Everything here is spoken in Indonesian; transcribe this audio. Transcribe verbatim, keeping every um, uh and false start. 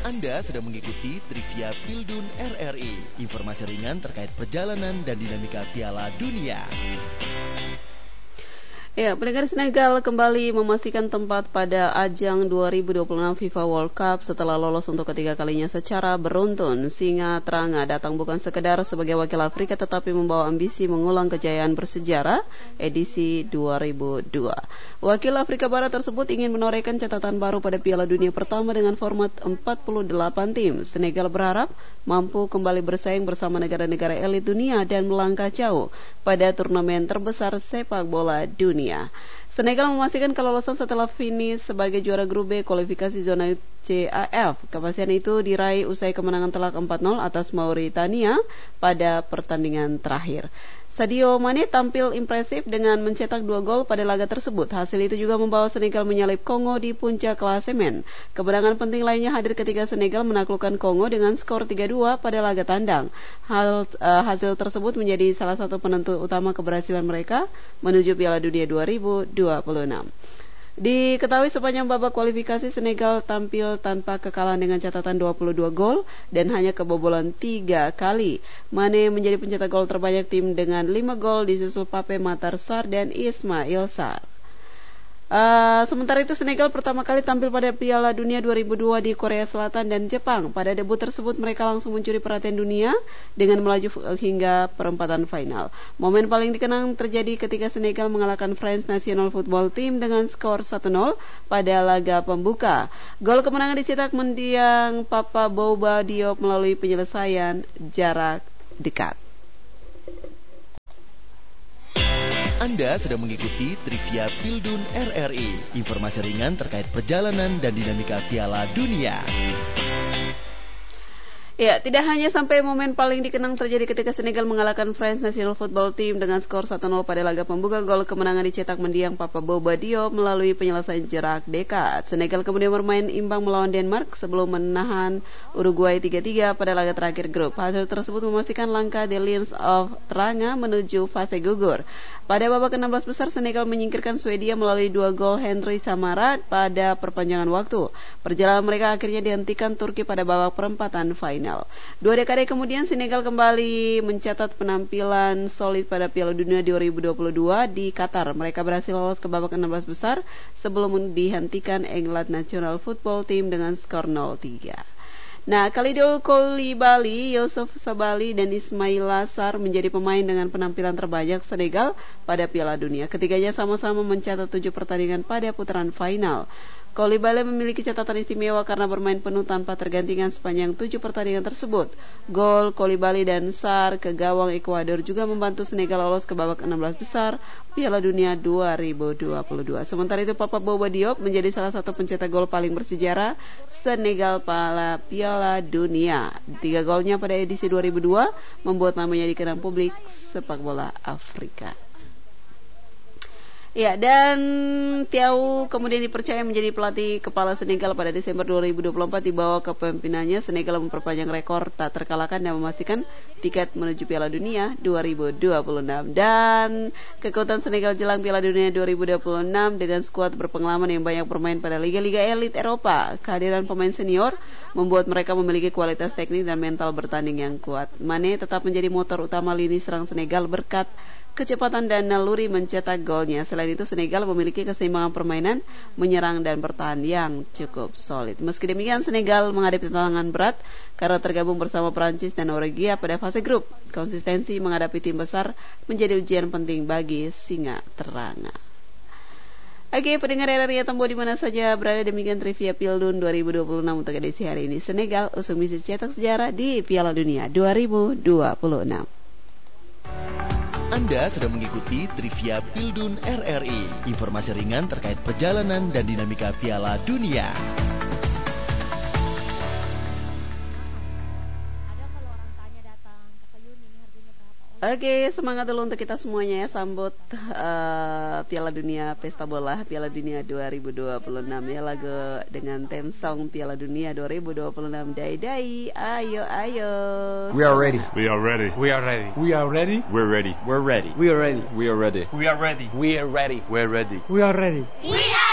Anda sedang mengikuti Trivia Pildun R R I, informasi ringan terkait perjalanan dan dinamika Piala Dunia. Ya, pendengar, Senegal kembali memastikan tempat pada ajang dua ribu dua puluh enam FIFA World Cup setelah lolos untuk ketiga kalinya secara beruntun. Singa Teranga datang bukan sekedar sebagai wakil Afrika tetapi membawa ambisi mengulang kejayaan bersejarah edisi dua ribu dua. Wakil Afrika Barat tersebut ingin menorehkan catatan baru pada Piala Dunia pertama dengan format empat puluh delapan tim. Senegal berharap mampu kembali bersaing bersama negara-negara elit dunia dan melangkah jauh pada turnamen terbesar sepak bola dunia. Senegal memastikan kelolosan setelah finish sebagai juara grup B kualifikasi zona C A F. Kepastian itu diraih usai kemenangan telak empat nol atas Mauritania pada pertandingan terakhir. Sadio Mane tampil impresif dengan mencetak dua gol pada laga tersebut. Hasil itu juga membawa Senegal menyalip Kongo di puncak klasemen. Kemenangan penting lainnya hadir ketika Senegal menaklukkan Kongo dengan skor tiga dua pada laga tandang. Hal uh, hasil tersebut menjadi salah satu penentu utama keberhasilan mereka menuju Piala Dunia dua ribu dua puluh enam. Diketahui sepanjang babak kualifikasi Senegal tampil tanpa kekalahan dengan catatan dua puluh dua gol dan hanya kebobolan tiga kali. Mane menjadi pencetak gol terbanyak tim dengan lima gol disusul Pape Matar Sarr dan Ismail Sarr. Uh, sementara itu Senegal pertama kali tampil pada Piala Dunia dua ribu dua di Korea Selatan dan Jepang. Pada debut tersebut mereka langsung mencuri perhatian dunia dengan melaju hingga perempatan final. Momen paling dikenang terjadi ketika Senegal mengalahkan France National Football Team dengan skor satu nol pada laga pembuka. Gol kemenangan dicetak mendiang Papa Bouba Diop melalui penyelesaian jarak dekat. Anda sedang mengikuti Trivia Pildun R R I, informasi ringan terkait perjalanan dan dinamika Piala Dunia. Ya, tidak hanya sampai momen paling dikenang terjadi ketika Senegal mengalahkan France National Football Team dengan skor satu nol pada laga pembuka, gol kemenangan dicetak mendiang Papa Bouba Diop melalui penyelesaian jarak dekat. Senegal kemudian bermain imbang melawan Denmark sebelum menahan Uruguay tiga tiga pada laga terakhir grup. Hasil tersebut memastikan langkah The Lions of Teranga menuju fase gugur. Pada babak enam belas besar, Senegal menyingkirkan Swedia melalui dua gol Henry Samara pada perpanjangan waktu. Perjalanan mereka akhirnya dihentikan Turki pada babak perempatan final. Dua dekade kemudian Senegal kembali mencatat penampilan solid pada Piala Dunia dua ribu dua puluh dua di Qatar. Mereka berhasil lolos ke babak enam belas besar sebelum dihentikan England National Football Team dengan skor nol tiga. Nah, Kalidou Koulibaly, Youssouf Sabaly, dan Ismaila Sarr menjadi pemain dengan penampilan terbanyak Senegal pada Piala Dunia. Ketiganya sama-sama mencatat tujuh pertandingan pada putaran final. Koulibaly memiliki catatan istimewa karena bermain penuh tanpa tergantikan sepanjang tujuh pertandingan tersebut. Gol Koulibaly dan Sarr ke gawang Ekuador juga membantu Senegal lolos ke babak enam belas besar Piala Dunia dua ribu dua puluh dua. Sementara itu Papa Bouba Diop menjadi salah satu pencetak gol paling bersejarah Senegal pada Piala Dunia. Tiga golnya pada edisi dua ribu dua membuat namanya dikenal publik sepak bola Afrika. Ya, dan Thiaw kemudian dipercaya menjadi pelatih kepala Senegal pada Desember dua ribu dua puluh empat. Di bawah kepemimpinannya, Senegal memperpanjang rekor tak terkalahkan dan memastikan tiket menuju Piala Dunia dua ribu dua puluh enam. Dan kekuatan Senegal jelang Piala Dunia dua ribu dua puluh enam dengan skuad berpengalaman yang banyak bermain pada liga-liga elit Eropa. Kehadiran pemain senior membuat mereka memiliki kualitas teknik dan mental bertanding yang kuat. Mane tetap menjadi motor utama lini serang Senegal berkat kecepatan dan naluri mencetak golnya. Selain itu, Senegal memiliki keseimbangan permainan, menyerang dan bertahan yang cukup solid. Meski demikian, Senegal menghadapi tantangan berat karena tergabung bersama Prancis dan Norwegia pada fase grup. Konsistensi menghadapi tim besar menjadi ujian penting bagi Singa Teranga. Oke, pendengar R R I Tembo di mana saja berada, demikian Trivia Pildun dua ribu dua puluh enam untuk edisi hari ini. Senegal usung misi cetak sejarah di Piala Dunia dua ribu dua puluh enam. Anda sedang mengikuti Trivia Pildun R R I, informasi ringan terkait perjalanan dan dinamika Piala Dunia. Oke, semangat dulu untuk kita semuanya ya, sambut uh, Piala Dunia Pesta Bola Piala Dunia dua ribu dua puluh enam ya, lagu dengan theme song Piala Dunia dua ribu dua puluh enam. Dai dai, ayo ayo. We are ready. We are ready. We are ready. We are ready. We're ready. We're ready. We are ready. We are ready. We are ready. We are ready. We're ready. We're ready. We are ready. We are